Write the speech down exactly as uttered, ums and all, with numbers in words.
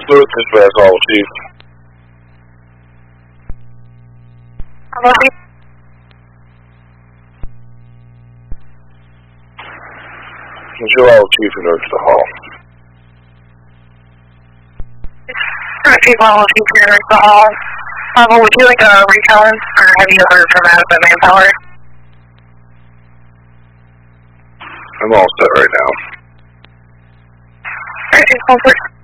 Lewis dispatch all, Chief. Hello, Chief. Control all, Chief, in order to the hall. Alright, Chief, all Chief, here at the hall. Um, would you like a recon, or have you heard from adequate manpower? I'm all set right now. Alright, Chief, hold for